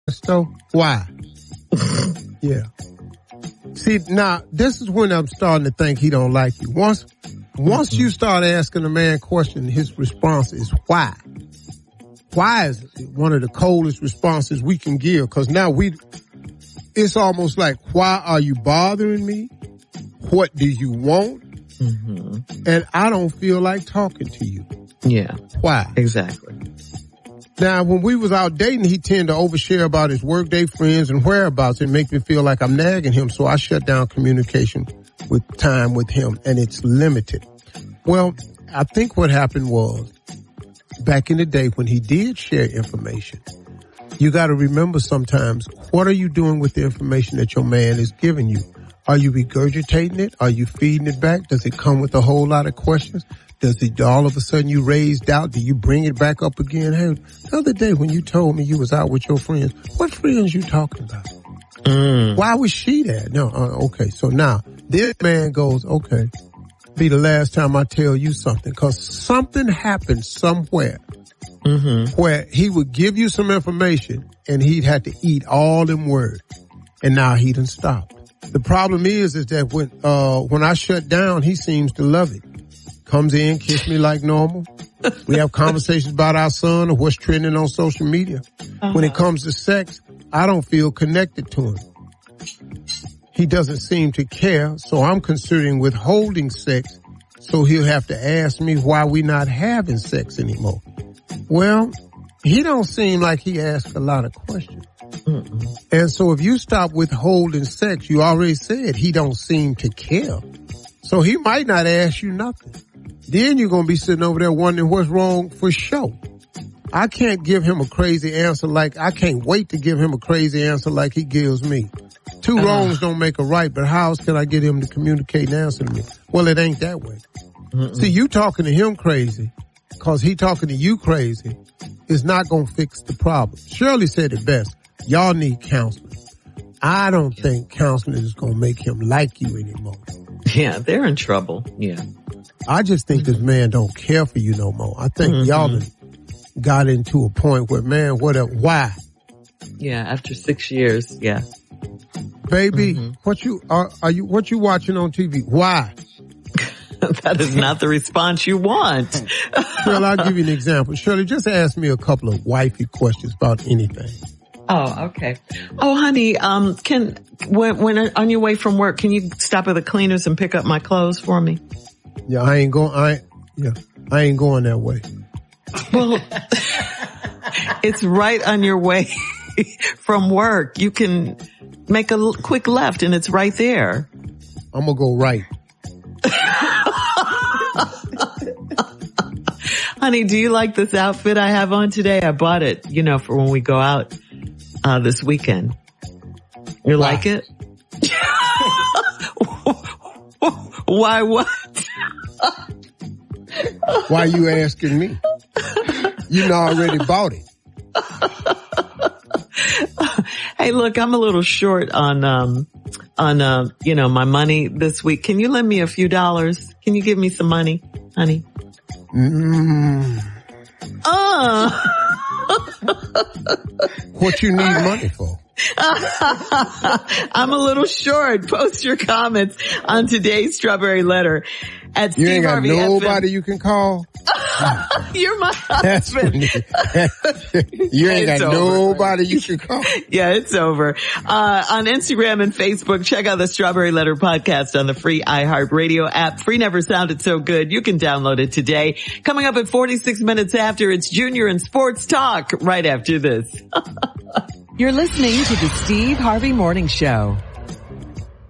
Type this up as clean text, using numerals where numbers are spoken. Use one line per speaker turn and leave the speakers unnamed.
So why? Yeah. See, now, this is when I'm starting to think he don't like you. Once you start asking a man questions, his response is why. Why is one of the coldest responses we can give? Because now it's almost like, why are you bothering me? What do you want? Mm-hmm. And I don't feel like talking to you.
Yeah.
Why?
Exactly.
Now, when we was out dating, he tended to overshare about his workday friends and whereabouts and make me feel like I'm nagging him. So I shut down communication with time with him, and it's limited. Well, I think what happened was back in the day when he did share information, you got to remember sometimes, what are you doing with the information that your man is giving you? Are you regurgitating it? Are you feeding it back? Does it come with a whole lot of questions? Does it all of a sudden you raise doubt? Do you bring it back up again? Hey, the other day when you told me you was out with your friends, what friends you talking about? Why was she there? No, okay. So now this man goes, okay, be the last time I tell you something, because something happened somewhere where he would give you some information and he'd have to eat all them words, and now he done stopped. The problem is that when I shut down, he seems to love it. Comes in, kiss me like normal. We have conversations about our son or what's trending on social media. When it comes to sex, I don't feel connected to him. He doesn't seem to care, so I'm considering withholding sex, so he'll have to ask me why we not having sex anymore. Well, he don't seem like he asks a lot of questions. And so if you stop withholding sex, you already said he don't seem to care. So he might not ask you nothing. Then you're going to be sitting over there wondering what's wrong for sure. I can't give him a crazy answer I can't wait to give him a crazy answer like he gives me. Two wrongs don't make a right, but how else can I get him to communicate and answer to me? Well, it ain't that way. See, you talking to him crazy because he talking to you crazy is not going to fix the problem. Shirley said it best. Y'all need counseling. I don't think counseling is going to make him like you anymore.
Yeah, they're in trouble. Yeah.
I just think this man don't care for you no more. I think y'all got into a point where, man, why?
Yeah, after 6 years, yeah.
Baby, what you watching on TV? Why?
That is not the response you want.
Shirley, I'll give you an example. Shirley, just ask me a couple of wifey questions about anything.
Oh, okay. Oh, honey, when on your way from work, can you stop at the cleaners and pick up my clothes for me?
Yeah, I ain't going that way.
Well, it's right on your way from work. You can make a quick left and it's right there.
I'm gonna go right.
Honey, do you like this outfit I have on today? I bought it, for when we go out this weekend. You like it? Why what?
Why you asking me? You know I already bought it.
Hey, look, I'm a little short on my money this week. Can you lend me a few dollars? Can you give me some money, honey?
What you need money for?
I'm a little short. Post your comments on today's Strawberry Letter at
You
Steve
ain't got
Harvey
nobody
FM.
You can call?
You're my husband.
You ain't got nobody you can call.
Yeah, it's over. On Instagram and Facebook, check out the Strawberry Letter podcast on the free iHeartRadio app. Free never sounded so good. You can download it today. Coming up at 46 minutes after, it's Junior and Sports Talk right after this.
You're listening to the Steve Harvey Morning Show.